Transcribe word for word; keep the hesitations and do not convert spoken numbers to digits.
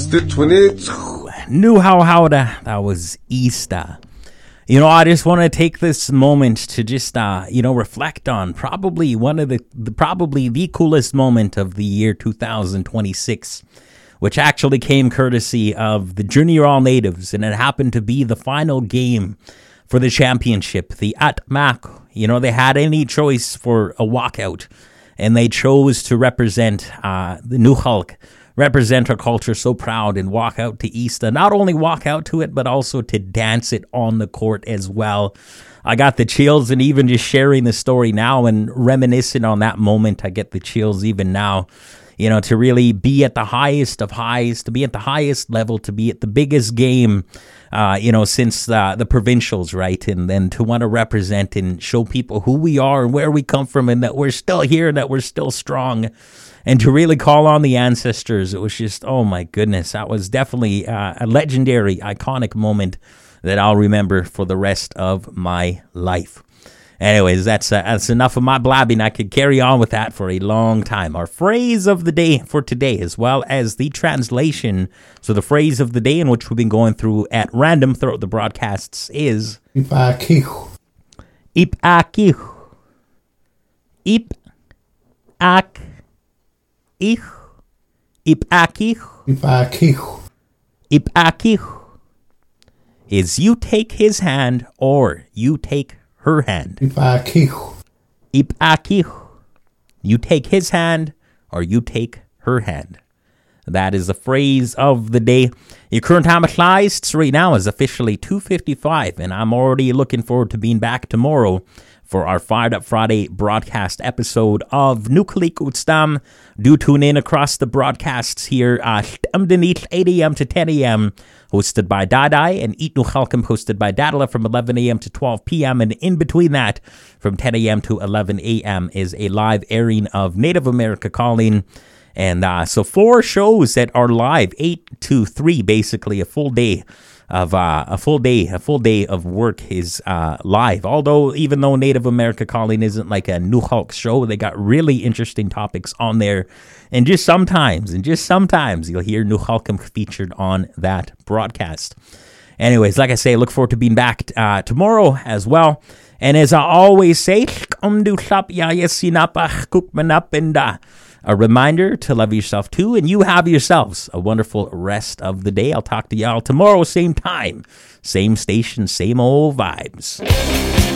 Nu Hau Hauda, that was Easter. You know, I just want to take this moment to just, uh, you know, reflect on probably one of the, the, probably the coolest moment of the year two thousand twenty-six, which actually came courtesy of the Junior All Natives, and it happened to be the final game for the championship, the At-Mac. You know, they had any choice for a walkout, and they chose to represent uh, the Nukhalk, represent our culture so proud, and walk out to Easter. Not only walk out to it, but also to dance it on the court as well. I got the chills, and even just sharing the story now and reminiscing on that moment, I get the chills even now. You know, to really be at the highest of highs, to be at the highest level, to be at the biggest game, uh, you know, since uh, the provincials, right? And then to want to represent and show people who we are and where we come from, and that we're still here, and that we're still strong. And to really call on the ancestors, it was just, oh my goodness, that was definitely uh, a legendary, iconic moment that I'll remember for the rest of my life. Anyways, that's uh, that's enough of my blabbing. I could carry on with that for a long time. Our phrase of the day for today, as well as the translation. So the phrase of the day, in which we've been going through at random throughout the broadcasts, is Ip-akich. Ip-akich. Ip-ak. Ich, ip-akich, Ip-akich. ip-akich is you take his hand or you take her hand. Ip-akich. Ip-akich, you take his hand or you take her hand. That is the phrase of the day. Your current time of flies right now is officially two fifty-five, and I'm already looking forward to being back tomorrow for our Fired Up Friday broadcast episode of Nukalik Utstam. Do tune in across the broadcasts here at eight a.m. to ten a.m. hosted by Dadai, and Eat Nukhalkim hosted by Dadala from eleven a.m. to twelve p.m. And in between that, from ten a.m. to eleven a.m. is a live airing of Native America Calling. And uh, so four shows that are live, eight to three, basically a full day of uh, a full day, a full day of work is uh, live. Although, even though Native America Calling isn't like a Nukhalk show, they got really interesting topics on there. And just sometimes, and just sometimes, you'll hear Nukhalkim featured on that broadcast. Anyways, like I say, look forward to being back uh, tomorrow as well. And as I always say, a reminder to love yourself too, and you have yourselves a wonderful rest of the day. I'll talk to y'all tomorrow, same time, same station, same old vibes.